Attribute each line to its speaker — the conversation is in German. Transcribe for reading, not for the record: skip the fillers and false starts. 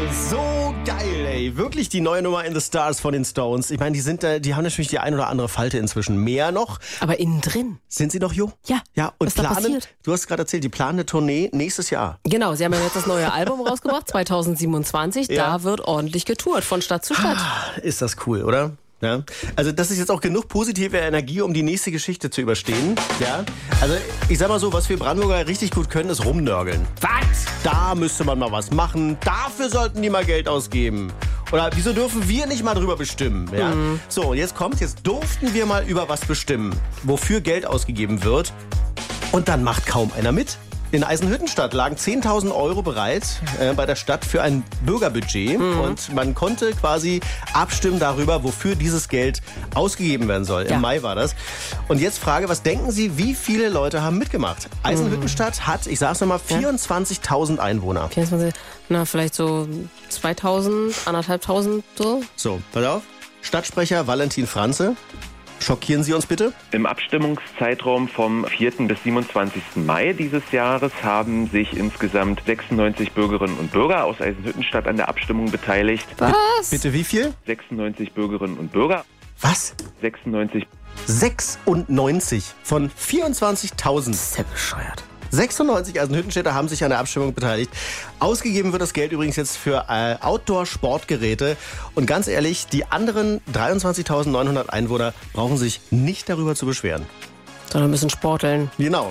Speaker 1: So geil, ey. Wirklich die neue Nummer in the Stars von den Stones. Ich meine, die haben natürlich die ein oder andere Falte inzwischen. Mehr noch.
Speaker 2: Aber innen drin.
Speaker 1: Sind sie noch jung?
Speaker 2: Ja.
Speaker 1: Ja, und
Speaker 2: was da passiert?
Speaker 1: du hast gerade erzählt, die planen eine Tournee nächstes Jahr.
Speaker 2: Genau, sie haben ja jetzt das neue Album rausgebracht, 2027.
Speaker 1: Ja.
Speaker 2: Da wird ordentlich getourt, von Stadt zu Stadt.
Speaker 1: Ist das cool, oder? Ja. Also das ist jetzt auch genug positive Energie, um die nächste Geschichte zu überstehen. Ja. Also ich sag mal so, was wir Brandenburger richtig gut können, ist rumnörgeln. Was? Da müsste man mal was machen. Dafür sollten die mal Geld ausgeben. Oder wieso dürfen wir nicht mal drüber bestimmen? Ja? So, jetzt durften wir mal über was bestimmen, wofür Geld ausgegeben wird. Und dann macht kaum einer mit. In Eisenhüttenstadt lagen 10.000 Euro bereit bei der Stadt für ein Bürgerbudget. Und man konnte quasi abstimmen darüber, wofür dieses Geld ausgegeben werden soll.
Speaker 2: Ja.
Speaker 1: Im Mai war das. Und jetzt Frage, was denken Sie, wie viele Leute haben mitgemacht? Eisenhüttenstadt hat, ich sag's nochmal, 24.000 Einwohner.
Speaker 2: 24, vielleicht so 2.000, 1.500 so.
Speaker 1: So, pass auf. Stadtsprecher Valentin Franze. Schockieren Sie uns bitte.
Speaker 3: Im Abstimmungszeitraum vom 4. bis 27. Mai dieses Jahres haben sich insgesamt 96 Bürgerinnen und Bürger aus Eisenhüttenstadt an der Abstimmung beteiligt.
Speaker 2: Was?
Speaker 1: Bitte wie viel?
Speaker 3: 96 Bürgerinnen und Bürger.
Speaker 1: Was?
Speaker 3: 96.
Speaker 1: 96 von 24.000.
Speaker 2: Ist ja bescheuert.
Speaker 1: 96 Eisenhüttenstädter haben sich an der Abstimmung beteiligt. Ausgegeben wird das Geld übrigens jetzt für Outdoor-Sportgeräte. Und ganz ehrlich, die anderen 23.900 Einwohner brauchen sich nicht darüber zu beschweren.
Speaker 2: Sondern ein bisschen sporteln.
Speaker 1: Genau.